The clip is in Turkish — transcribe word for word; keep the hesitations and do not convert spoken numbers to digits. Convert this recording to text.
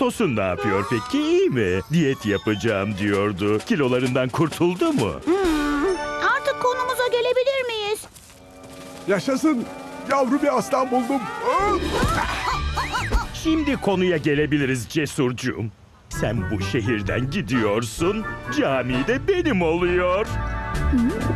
Tosun ne yapıyor peki, iyi mi? Diyet yapacağım diyordu. Kilolarından kurtuldu mu? Hmm, artık konumuza gelebilir miyiz? Yaşasın. Yavru bir aslan buldum. Şimdi konuya gelebiliriz Cesurcuğum. Sen bu şehirden gidiyorsun, cami de benim oluyor.